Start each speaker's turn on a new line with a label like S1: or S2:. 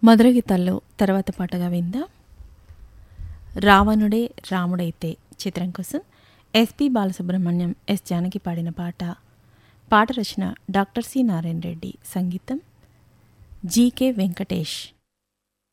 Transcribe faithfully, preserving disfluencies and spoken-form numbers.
S1: మధుర గీతాల్లో తర్వాత పాటగా విందాం. రావణుడే రాముడైతే చిత్రం కోసం ఎస్పి బాలసుబ్రహ్మణ్యం, ఎస్ జానకి పాడిన పాట. పాట రచన డాక్టర్ సి నారాయణ రెడ్డి, సంగీతం జీకే వెంకటేష్.